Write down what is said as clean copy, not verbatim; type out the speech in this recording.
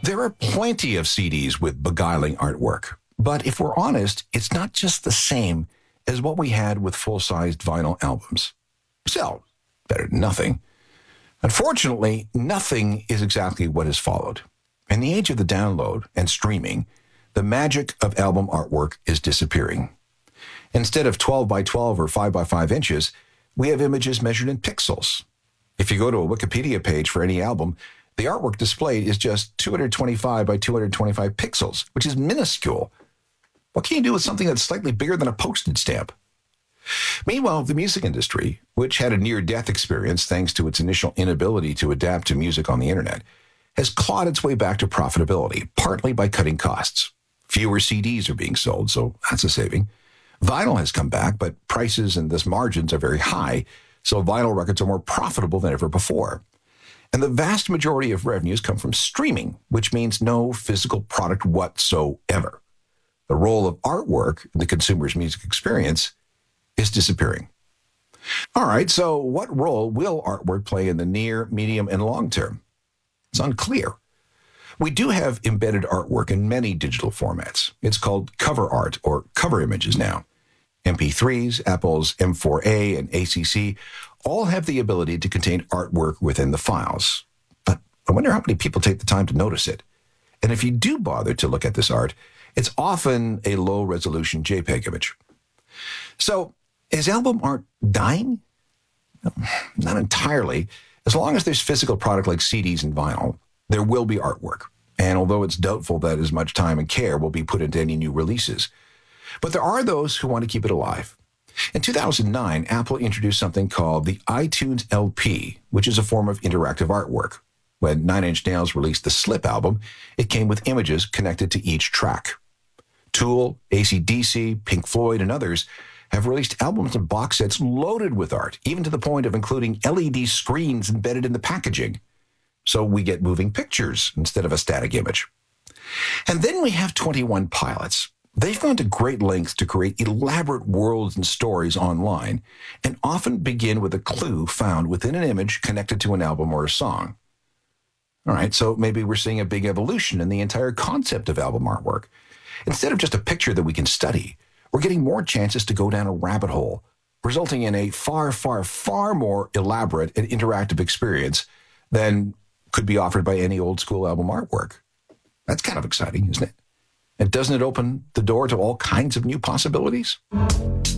There are plenty of CDs with beguiling artwork, but if we're honest, it's not just the same as what we had with full-sized vinyl albums. Still, better than nothing. Unfortunately, nothing is exactly what has followed. In the age of the download and streaming, the magic of album artwork is disappearing. Instead of 12 by 12 or 5 by 5 inches, we have images measured in pixels. If you go to a Wikipedia page for any album, the artwork displayed is just 225 by 225 pixels, which is minuscule. What can you do with something that's slightly bigger than a postage stamp? Meanwhile, the music industry, which had a near-death experience thanks to its initial inability to adapt to music on the internet, has clawed its way back to profitability, partly by cutting costs. Fewer CDs are being sold, so that's a saving. Vinyl has come back, but prices and thus margins are very high, so vinyl records are more profitable than ever before. And the vast majority of revenues come from streaming, which means no physical product whatsoever. The role of artwork in the consumer's music experience is disappearing. All right, so what role will artwork play in the near, medium, and long term? It's unclear. We do have embedded artwork in many digital formats. It's called cover art or cover images now. MP3s, Apple's M4A, and ACC all have the ability to contain artwork within the files. But I wonder how many people take the time to notice it. And if you do bother to look at this art, it's often a low-resolution JPEG image. So, is album art dying? Not entirely. As long as there's physical product like CDs and vinyl, there will be artwork. And although it's doubtful that as much time and care will be put into any new releases. But there are those who want to keep it alive. In 2009, Apple introduced something called the iTunes LP, which is a form of interactive artwork. When Nine Inch Nails released the Slip album, it came with images connected to each track. Tool, AC/DC, Pink Floyd, and others have released albums and box sets loaded with art, even to the point of including LED screens embedded in the packaging. So we get moving pictures instead of a static image. And then we have 21 Pilots. They've gone to great lengths to create elaborate worlds and stories online, and often begin with a clue found within an image connected to an album or a song. All right, so maybe we're seeing a big evolution in the entire concept of album artwork. Instead of just a picture that we can study, we're getting more chances to go down a rabbit hole, resulting in a far, far, far more elaborate and interactive experience than could be offered by any old school album artwork. That's kind of exciting, isn't it? And doesn't it open the door to all kinds of new possibilities?